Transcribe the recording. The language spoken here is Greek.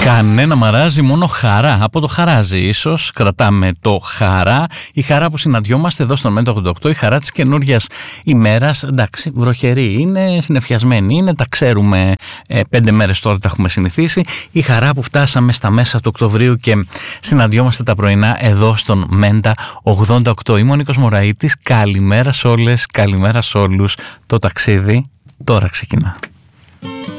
Κανένα μαράζι, μόνο χαρά. Από το χαράζι ίσως κρατάμε το χαρά. Η χαρά που συναντιόμαστε εδώ στον Μέντο 88, η χαρά της καινούριας ημέρας. Εντάξει, βροχερή είναι, συννεφιασμένη είναι, τα ξέρουμε, 5 μέρες τώρα τα έχουμε συνηθίσει. Η χαρά που φτάσαμε στα μέσα του Οκτωβρίου και συναντιόμαστε τα πρωινά εδώ στον Μέντα 88. Είμαι ο Νίκος Μωραΐτης. Καλημέρα σε όλες, καλημέρα σε όλους. Το ταξίδι τώρα ξεκινά.